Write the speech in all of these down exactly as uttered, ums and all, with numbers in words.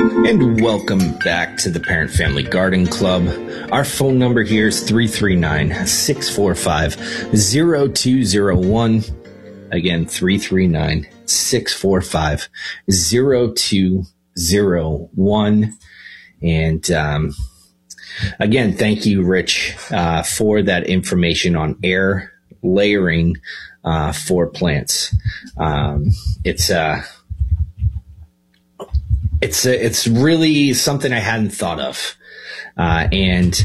And welcome back to the Parent Family Garden Club. Our phone number here is three three nine, six four five, zero two zero one. Again, three three nine, six four five, zero two zero one. And um, again, thank you, Rich, uh, for that information on air layering uh, for plants. Um, it's uh, it's uh, it's really something I hadn't thought of, uh, and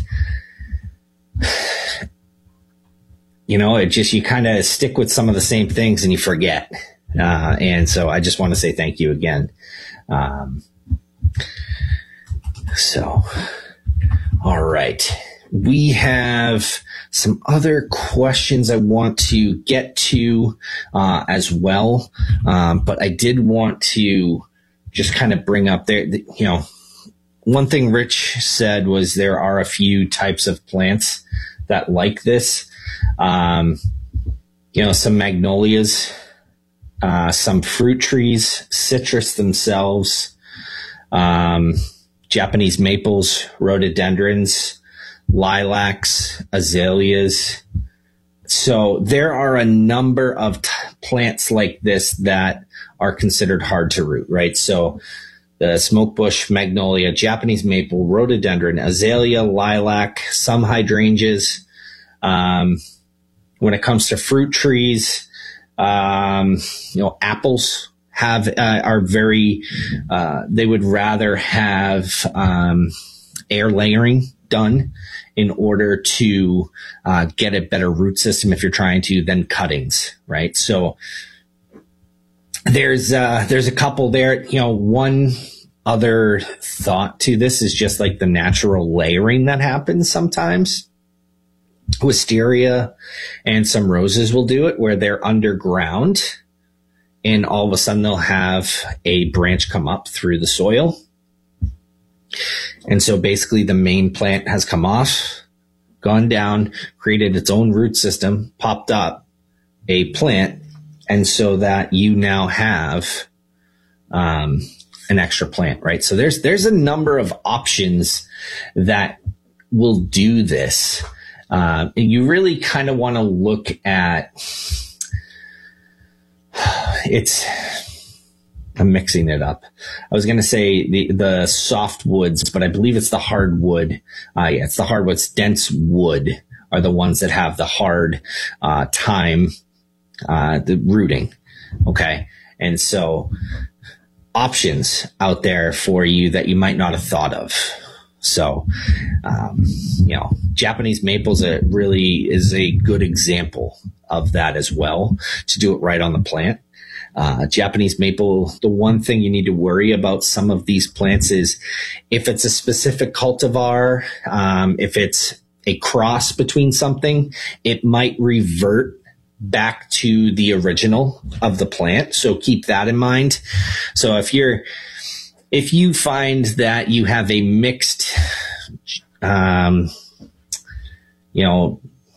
you know, it just you kind of stick with some of the same things and you forget. Uh, and so I just want to say thank you again. Um, So, all right. We have some other questions I want to get to uh, as well. Um, but I did want to just kind of bring up there, you know, one thing Rich said was there are a few types of plants that like this. Um, you know, some magnolias, uh, some fruit trees, citrus themselves, um, Japanese maples, rhododendrons, lilacs, azaleas. So there are a number of t- plants like this that are considered hard to root, right? So the smokebush, magnolia, Japanese maple, rhododendron, azalea, lilac, some hydrangeas. Um, when it comes to fruit trees, um, you know, apples have uh, are very uh, they would rather have um, air layering done in order to uh, get a better root system if you're trying to than cuttings, right? So there's uh, there's a couple there. You know, one other thought to this is just like the natural layering that happens sometimes. Wisteria and some roses will do it where they're underground. And all of a sudden they'll have a branch come up through the soil. And so basically the main plant has come off, gone down, created its own root system, popped up a plant. And so that you now have um, an extra plant, right? So there's, there's a number of options that will do this. Uh, and you really kind of want to look at It's, I'm mixing it up. I was going to say the, the soft woods, but I believe it's the hardwood. Uh, yeah, it's the hardwoods. Dense wood are the ones that have the hard, uh, time, uh, the rooting. Okay. And so options out there for you that you might not have thought of. So, um, you know, Japanese maples are really is a good example of that as well, to do it right on the plant. Uh, Japanese maple, the one thing you need to worry about some of these plants is if it's a specific cultivar, um, if it's a cross between something, it might revert back to the original of the plant. So keep that in mind. So if you're, if you find that you have a mixed, um, you know,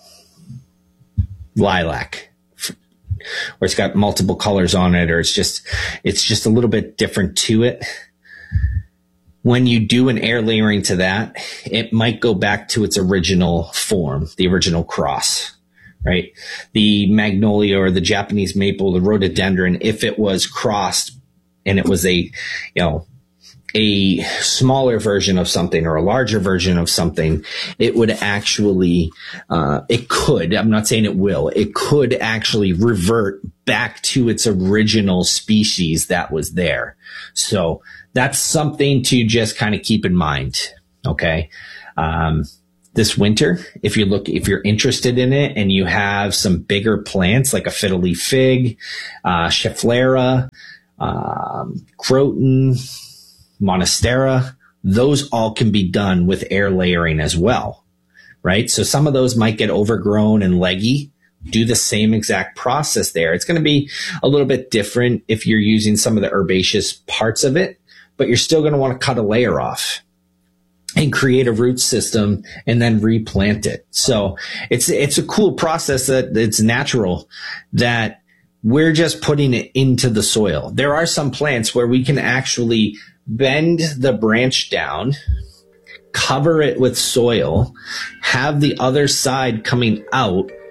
lilac, or it's got multiple colors on it, or it's just, it's just a little bit different to it. When you do an air layering to that, it might go back to its original form, the original cross, right? The magnolia or the Japanese maple, the rhododendron, if it was crossed and it was a, you know, a smaller version of something or a larger version of something, it would actually, uh, it could, I'm not saying it will, it could actually revert back to its original species that was there. So that's something to just kind of keep in mind. Okay. Um, this winter, if you look, if you're interested in it and you have some bigger plants like a fiddle leaf fig, uh, Schefflera, um, Croton, Monstera, those all can be done with air layering as well, right? So some of those might get overgrown and leggy. Do the same exact process there. It's going to be a little bit different if you're using some of the herbaceous parts of it, but you're still going to want to cut a layer off and create a root system and then replant it. So it's, it's a cool process that it's natural, that we're just putting it into the soil. There are some plants where we can actually bend the branch down, cover it with soil, have the other side coming out